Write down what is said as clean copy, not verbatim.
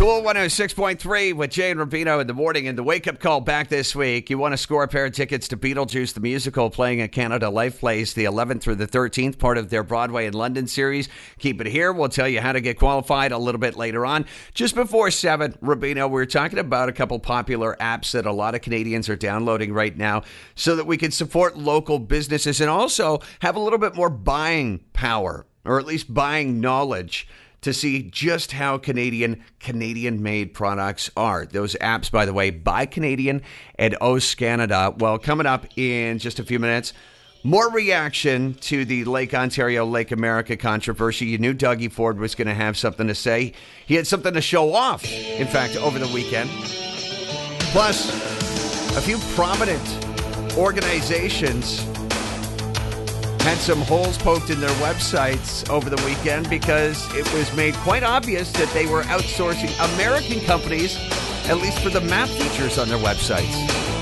Cool 106.3 with Jay and Rubino in the morning. And the wake-up call back this week. You want to score a pair of tickets to Beetlejuice the Musical playing at Canada Life Place the 11th through the 13th, part of their Broadway and London series. Keep it here. We'll tell you how to get qualified a little bit later on. Just before 7, Rubino, we were talking about a couple popular apps that a lot of Canadians are downloading right now so that we can support local businesses and also have a little bit more buying power, or at least buying knowledge, to see just how Canadian-made products are. Those apps, by the way, Buy Canadian and O's Canada. Well, coming up in just a few minutes, more reaction to the Lake Ontario, Lake America controversy. You knew Dougie Ford was going to have something to say. He had something to show off, in fact, over the weekend. Plus, a few prominent organizations had some holes poked in their websites over the weekend because it was made quite obvious that they were outsourcing American companies, at least for the map features on their websites.